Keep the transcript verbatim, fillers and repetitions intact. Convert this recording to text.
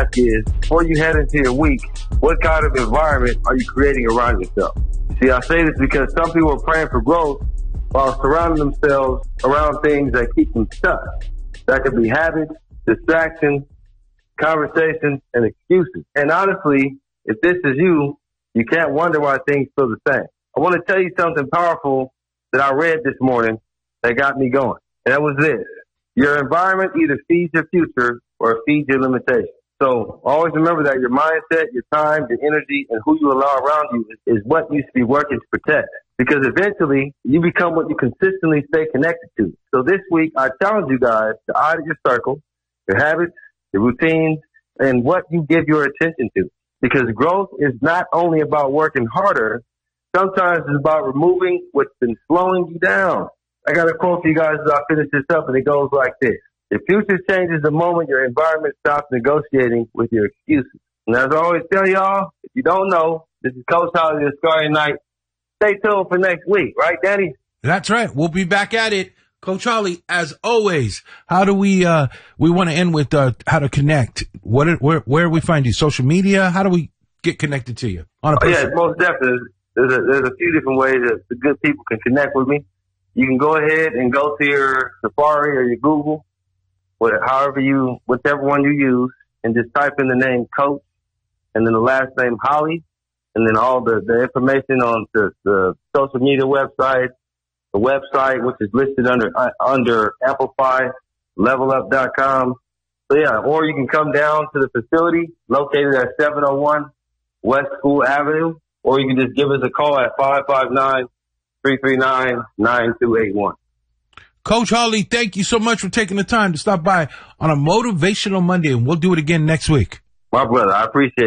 ask is, before you head into your week, what kind of environment are you creating around yourself? See, I say this because some people are praying for growth while surrounding themselves around things that keep them stuck. That could be habits, distractions, conversations, and excuses. And honestly, if this is you, you can't wonder why things feel the same. I want to tell you something powerful that I read this morning that got me going. And that was this. Your environment either feeds your future or it feeds your limitations. So always remember that your mindset, your time, your energy, and who you allow around you is, is what you should be working to protect. Because eventually, you become what you consistently stay connected to. So this week, I challenge you guys to audit your circle, your habits, your routines, and what you give your attention to. Because growth is not only about working harder, sometimes it's about removing what's been slowing you down. I got a quote for you guys as I finish this up, and it goes like this. Your future changes the moment your environment stops negotiating with your excuses. And as I always tell y'all, if you don't know, this is Coach Holly, the Scarlet Knight. Stay tuned for next week, right, Danny? That's right. We'll be back at it. Coach Holly, as always, how do we, uh, we want to end with, uh, how to connect. What, where, where we find you? Social media? How do we get connected to you? On a oh, yeah, most definitely. There's a, there's a few different ways that the good people can connect with me. You can go ahead and go to your Safari or your Google, whatever, however you, whichever one you use, and just type in the name Coach and then the last name Holly. And then all the, the information on the, the social media website, the website, which is listed under uh, under Amplify, level up dot com. So, yeah, or you can come down to the facility located at seven oh one West School Avenue, or you can just give us a call at five five nine, three three nine, nine two eight one. Coach Holly, thank you so much for taking the time to stop by on a Motivational Monday, and we'll do it again next week. My brother, I appreciate it.